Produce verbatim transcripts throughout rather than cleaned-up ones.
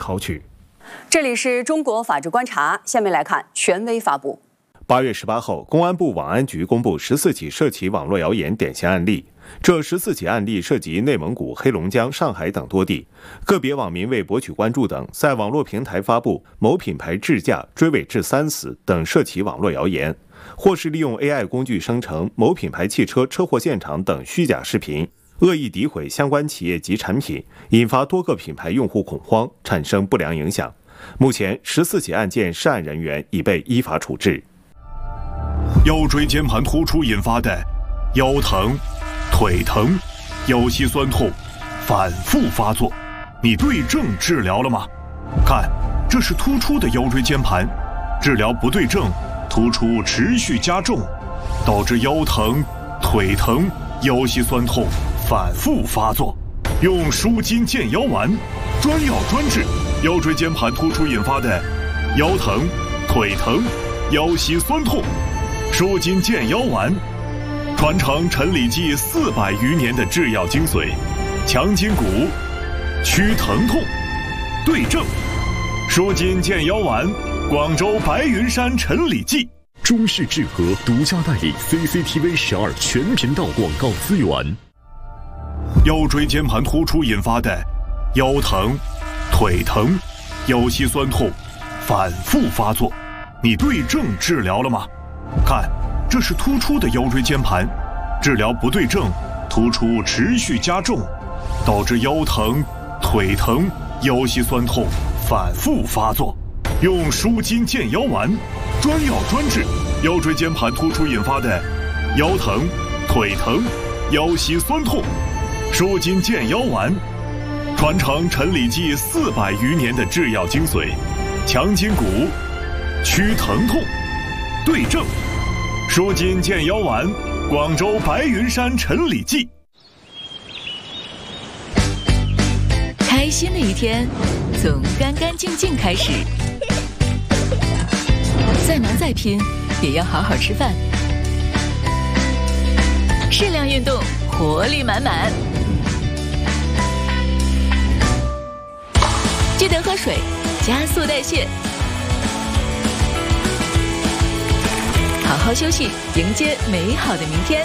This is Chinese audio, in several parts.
考取。 这里是中国法治观察，下面来看权威发布。 八月十八号，公安部网安局公布十四起涉及网络谣言典型案例。这十四起案例涉及内蒙古、黑龙江、上海等多地，个别网民为博取关注等，在网络平台发布某品牌智驾追尾致三死等涉及网络谣言，或是利用 A I 工具生成某品牌汽车车祸现场等虚假视频，恶意诋毁相关企业及产品，引发多个品牌用户恐慌，产生不良影响。目前，十四起案件涉案人员已被依法处置。 腰椎间盘突出引发的腰疼、腿疼、腰膝酸痛反复发作，你对症治疗了吗？看，这是突出的腰椎间盘，治疗不对症，突出持续加重，导致腰疼、腿疼、腰膝酸痛反复发作。用舒筋健腰丸，专药专治腰椎间盘突出引发的腰疼、腿疼、腰膝酸痛。舒筋健腰丸，传承陈李济四百余年的制药精髓，强筋骨，祛疼痛，对症。舒筋健腰丸，广州白云山陈李济。 中视智和独家代理 C C T V 十二全频道广告资源。 腰椎间盘突出引发的腰疼、腿疼、腰膝酸痛反复发作，你对症治疗了吗？看，这是突出的腰椎间盘，治疗不对症，突出持续加重，导致腰疼、腿疼、腰膝酸痛反复发作。用舒筋健腰丸，专药专治腰椎间盘突出引发的腰疼、腿疼、腰膝酸痛。舒筋健腰丸，传承陈李济四百余年的制药精髓，强筋骨，祛疼痛，对症。舒筋健腰丸，广州白云山陈李济。 开心的一天从干干净净开始，再忙再拼也要好好吃饭，适量运动，活力满满。记得喝水，加速代谢。好好休息，迎接美好的明天。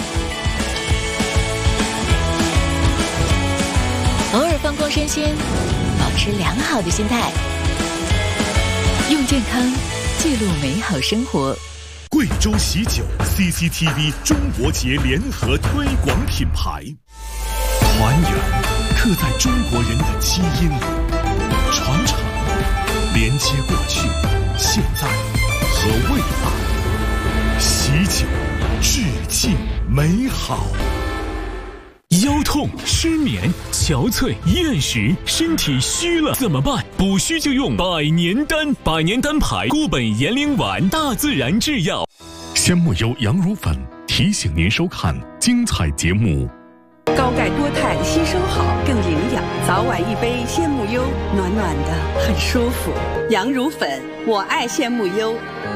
偶尔放空身心，保持良好的心态，用健康记录美好生活。 贵州喜酒 C C T V 中国节联合推广品牌，团圆刻在中国人的基因里，传承连接过去、现在和未来。喜酒，致敬美好。腰痛、失眠、憔悴、厌食，身体虚了怎么办？补虚就用百年丹，百年丹牌固本延龄丸，大自然制药。鲜木优羊乳粉提醒您收看精彩节目。 高钙多肽吸收好，更营养。早晚一杯鲜木优，暖暖的，很舒服。羊乳粉，我爱鲜木优。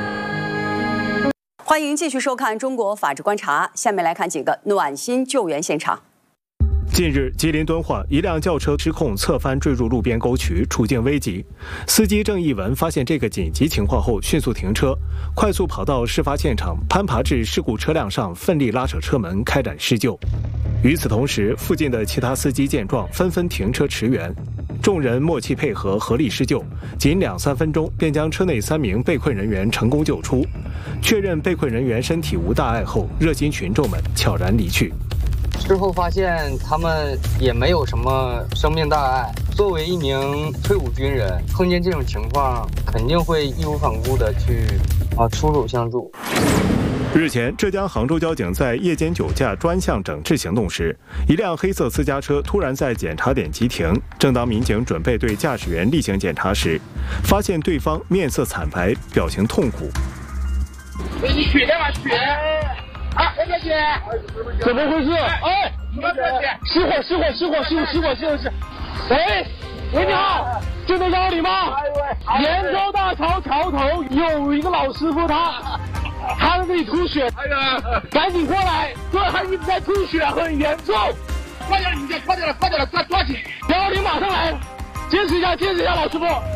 欢迎继续收看《中国法治观察》，下面来看几个暖心救援现场。 近日，吉林敦化一辆轿车失控侧翻坠入路边沟渠，处境危急。司机郑义文发现这个紧急情况后，迅速停车，快速跑到事发现场，攀爬至事故车辆上，奋力拉扯车门，开展施救。与此同时，附近的其他司机见状，纷纷停车驰援。众人默契配合，合力施救，仅两三分钟便将车内三名被困人员成功救出。确认被困人员身体无大碍后，热心群众们悄然离去。 之后发现他们也没有什么生命大碍。作为一名退伍军人，碰见这种情况，肯定会义无反顾的去啊出手相助。 日前，浙江杭州交警在夜间酒驾专项整治行动时，一辆黑色私家车突然在检查点急停。正当民警准备对驾驶员例行检查时，发现对方面色惨白，表情痛苦。 你血的吗？血！啊，那个血！怎么回事？哎，失火！失火！失火！失火！失火！失火！失火！喂，喂，你好，就在幺里吗？延州大桥桥头有一个老师傅，他。他在这里吐血，哎呀，赶紧过来！对，他一直在吐血，很严重。快点，你快点了，快点了，抓抓紧！幺零马上来，坚持一下，坚持一下，老师傅。